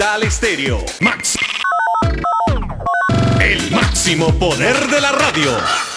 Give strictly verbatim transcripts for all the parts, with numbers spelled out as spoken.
Al Estéreo, Max. El máximo poder de la radio.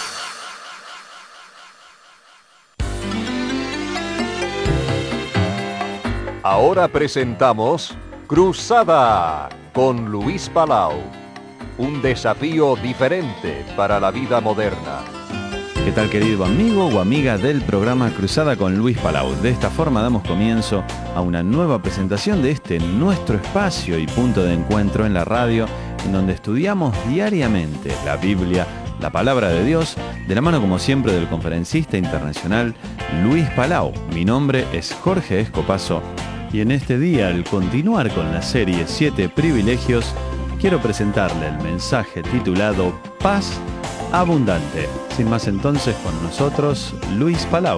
Ahora presentamos Cruzada con Luis Palau. Un desafío diferente para la vida moderna. ¿Qué tal, querido amigo o amiga del programa Cruzada con Luis Palau? De esta forma damos comienzo a una nueva presentación de este nuestro espacio y punto de encuentro en la radio, en donde estudiamos diariamente la Biblia, la palabra de Dios, de la mano como siempre del conferencista internacional Luis Palau. Mi nombre es Jorge Escopazo y en este día, al continuar con la serie siete privilegios, quiero presentarle el mensaje titulado Paz Abundante. Sin más entonces, con nosotros, Luis Palau.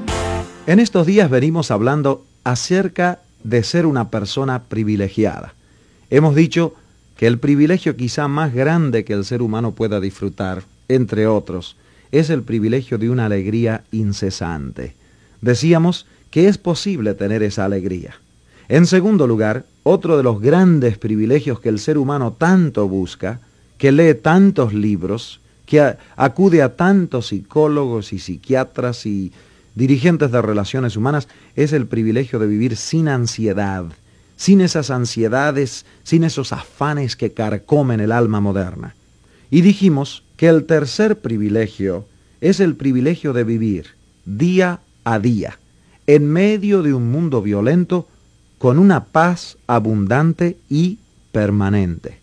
En estos días venimos hablando acerca de ser una persona privilegiada. Hemos dicho que el privilegio quizá más grande que el ser humano pueda disfrutar, entre otros, es el privilegio de una alegría incesante. Decíamos que es posible tener esa alegría. En segundo lugar, otro de los grandes privilegios que el ser humano tanto busca, que lee tantos libros, que acude a tantos psicólogos y psiquiatras y dirigentes de relaciones humanas, es el privilegio de vivir sin ansiedad, sin esas ansiedades, sin esos afanes que carcomen el alma moderna. Y dijimos que el tercer privilegio es el privilegio de vivir día a día, en medio de un mundo violento, con una paz abundante y permanente.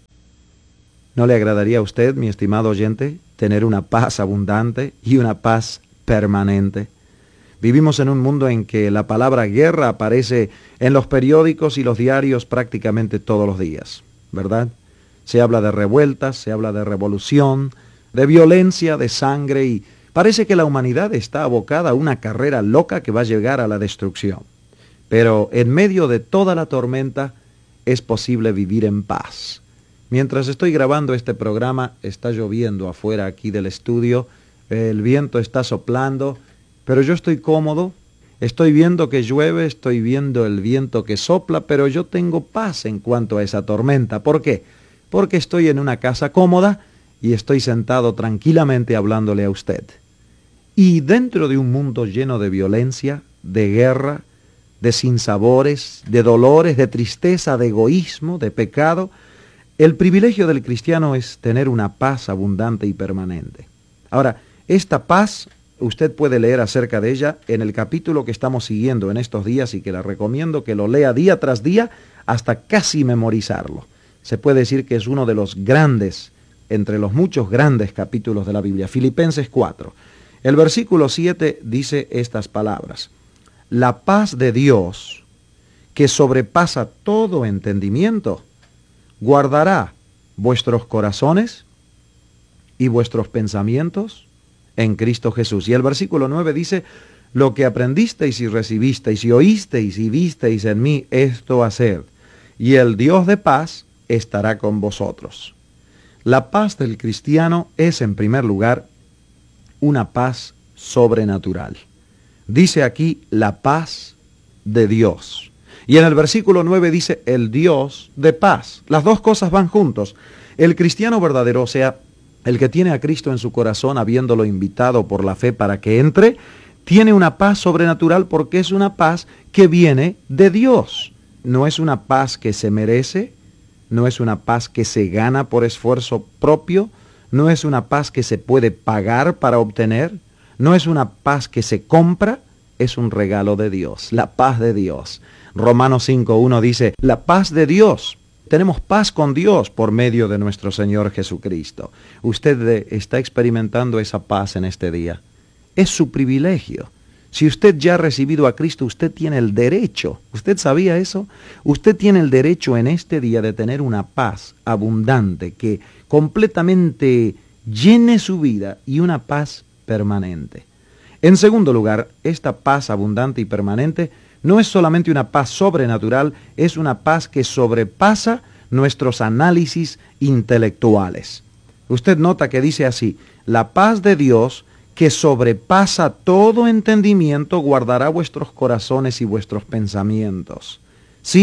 ¿No le agradaría a usted, mi estimado oyente, tener una paz abundante y una paz permanente? Vivimos en un mundo en que la palabra guerra aparece en los periódicos y los diarios prácticamente todos los días, ¿verdad? Se habla de revueltas, se habla de revolución, de violencia, de sangre, y parece que la humanidad está abocada a una carrera loca que va a llegar a la destrucción. Pero en medio de toda la tormenta es posible vivir en paz. Mientras estoy grabando este programa, está lloviendo afuera aquí del estudio, el viento está soplando, pero yo estoy cómodo, estoy viendo que llueve, estoy viendo el viento que sopla, pero yo tengo paz en cuanto a esa tormenta. ¿Por qué? Porque estoy en una casa cómoda y estoy sentado tranquilamente hablándole a usted. Y dentro de un mundo lleno de violencia, de guerra, de sinsabores, de dolores, de tristeza, de egoísmo, de pecado, el privilegio del cristiano es tener una paz abundante y permanente. Ahora, esta paz, usted puede leer acerca de ella en el capítulo que estamos siguiendo en estos días y que le recomiendo que lo lea día tras día hasta casi memorizarlo. Se puede decir que es uno de los grandes, entre los muchos grandes capítulos de la Biblia, Filipenses cuatro. El versículo siete dice estas palabras: la paz de Dios, que sobrepasa todo entendimiento, guardará vuestros corazones y vuestros pensamientos en Cristo Jesús. Y el versículo nueve dice: lo que aprendisteis y recibisteis y oísteis y visteis en mí, esto haced, y el Dios de paz estará con vosotros. La paz del cristiano es, en primer lugar, una paz sobrenatural. Dice aquí la paz de Dios. Y en el versículo nueve dice el Dios de paz. Las dos cosas van juntos. El cristiano verdadero, o sea, el que tiene a Cristo en su corazón, habiéndolo invitado por la fe para que entre, tiene una paz sobrenatural porque es una paz que viene de Dios. No es una paz que se merece, no es una paz que se gana por esfuerzo propio, no es una paz que se puede pagar para obtener, no es una paz que se compra, es un regalo de Dios, la paz de Dios. Romanos cinco uno dice, la paz de Dios. Tenemos paz con Dios por medio de nuestro Señor Jesucristo. Usted está experimentando esa paz en este día. Es su privilegio. Si usted ya ha recibido a Cristo, usted tiene el derecho. ¿Usted sabía eso? Usted tiene el derecho en este día de tener una paz abundante que completamente llene su vida y una paz permanente. En segundo lugar, esta paz abundante y permanente no es solamente una paz sobrenatural, es una paz que sobrepasa nuestros análisis intelectuales. Usted nota que dice así, la paz de Dios que sobrepasa todo entendimiento guardará vuestros corazones y vuestros pensamientos. Sí,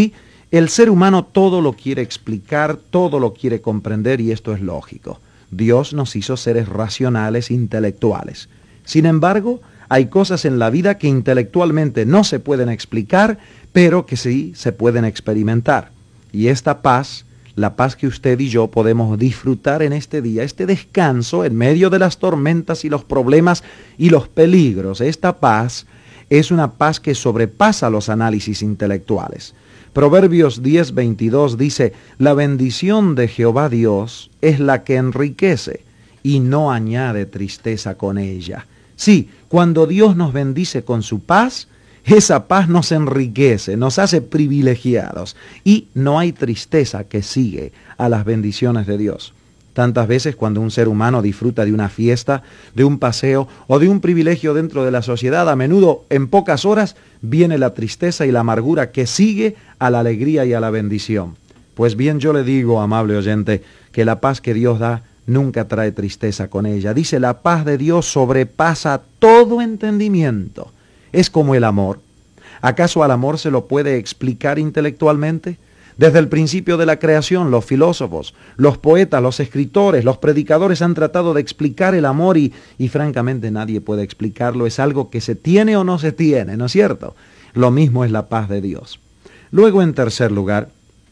El ser humano todo lo quiere explicar, todo lo quiere comprender y esto es lógico. Dios nos hizo seres racionales, intelectuales. Sin embargo, hay cosas en la vida que intelectualmente no se pueden explicar, pero que sí se pueden experimentar. Y esta paz, la paz que usted y yo podemos disfrutar en este día, este descanso en medio de las tormentas y los problemas y los peligros, esta paz es una paz que sobrepasa los análisis intelectuales. Proverbios diez veintidós dice, la bendición de Jehová Dios es la que enriquece y no añade tristeza con ella. Sí, cuando Dios nos bendice con su paz, esa paz nos enriquece, nos hace privilegiados y no hay tristeza que sigue a las bendiciones de Dios. Tantas veces cuando un ser humano disfruta de una fiesta, de un paseo o de un privilegio dentro de la sociedad, a menudo en pocas horas viene la tristeza y la amargura que sigue a la alegría y a la bendición. Pues bien, yo le digo, amable oyente, que la paz que Dios da nunca trae tristeza con ella. Dice, la paz de Dios sobrepasa todo entendimiento. Es como el amor. ¿Acaso al amor se lo puede explicar intelectualmente? Desde el principio de la creación, los filósofos, los poetas, los escritores, los predicadores han tratado de explicar el amor y, y francamente nadie puede explicarlo. Es algo que se tiene o no se tiene, ¿no es cierto? Lo mismo es la paz de Dios. Luego, en tercer lugar,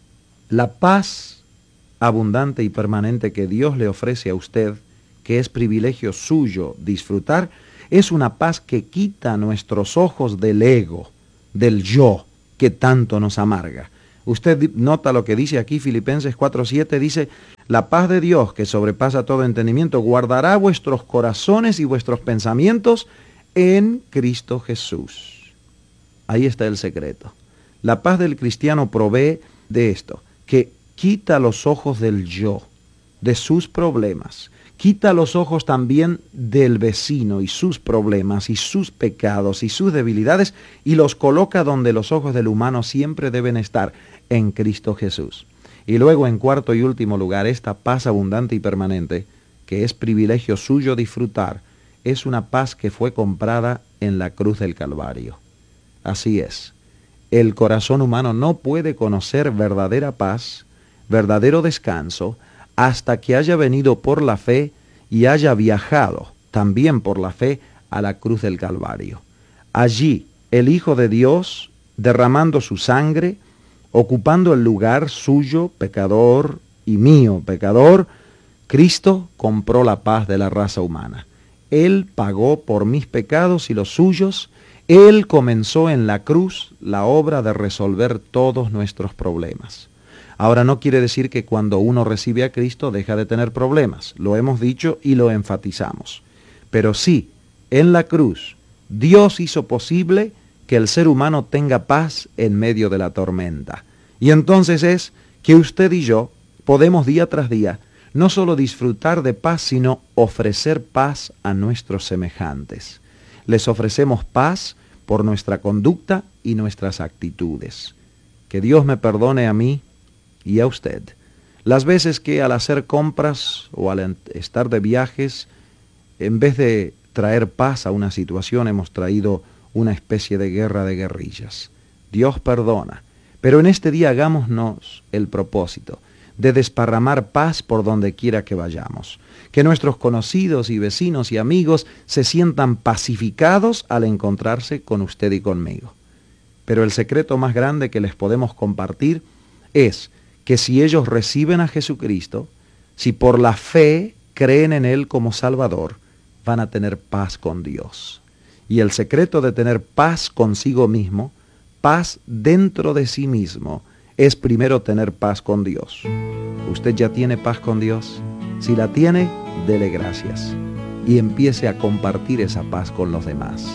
la paz abundante y permanente que Dios le ofrece a usted, que es privilegio suyo disfrutar, es una paz que quita nuestros ojos del ego, del yo, que tanto nos amarga. Usted nota lo que dice aquí Filipenses cuatro siete, dice, la paz de Dios que sobrepasa todo entendimiento guardará vuestros corazones y vuestros pensamientos en Cristo Jesús. Ahí está el secreto. La paz del cristiano provee de esto, que quita los ojos del yo, de sus problemas, quita los ojos también del vecino y sus problemas y sus pecados y sus debilidades y los coloca donde los ojos del humano siempre deben estar, en Cristo Jesús. Y luego, en cuarto y último lugar, esta paz abundante y permanente, que es privilegio suyo disfrutar, es una paz que fue comprada en la cruz del Calvario. Así es, el corazón humano no puede conocer verdadera paz, verdadero descanso, hasta que haya venido por la fe y haya viajado también por la fe a la cruz del Calvario. Allí, el Hijo de Dios, derramando su sangre, ocupando el lugar suyo, pecador, y mío, pecador, Cristo compró la paz de la raza humana. Él pagó por mis pecados y los suyos. Él comenzó en la cruz la obra de resolver todos nuestros problemas. Ahora, no quiere decir que cuando uno recibe a Cristo deja de tener problemas. Lo hemos dicho y lo enfatizamos. Pero sí, en la cruz, Dios hizo posible que el ser humano tenga paz en medio de la tormenta. Y entonces es que usted y yo podemos día tras día no solo disfrutar de paz, sino ofrecer paz a nuestros semejantes. Les ofrecemos paz por nuestra conducta y nuestras actitudes. Que Dios me perdone a mí y a usted las veces que al hacer compras o al estar de viajes, en vez de traer paz a una situación, hemos traído una especie de guerra de guerrillas. Dios perdona, pero en este día hagámonos el propósito de desparramar paz por donde quiera que vayamos. Que nuestros conocidos y vecinos y amigos se sientan pacificados al encontrarse con usted y conmigo. Pero el secreto más grande que les podemos compartir es que si ellos reciben a Jesucristo, si por la fe creen en Él como Salvador, van a tener paz con Dios. Y el secreto de tener paz consigo mismo, paz dentro de sí mismo, es primero tener paz con Dios. ¿Usted ya tiene paz con Dios? Si la tiene, dele gracias y empiece a compartir esa paz con los demás.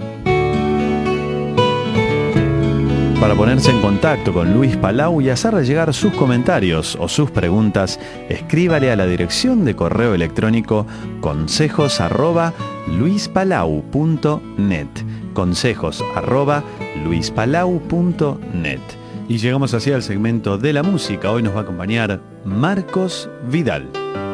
Para ponerse en contacto con Luis Palau y hacerle llegar sus comentarios o sus preguntas, escríbale a la dirección de correo electrónico consejos arroba luispalau punto net. Consejos arroba luispalau punto net. Y llegamos así al segmento de la música. Hoy nos va a acompañar Marcos Vidal.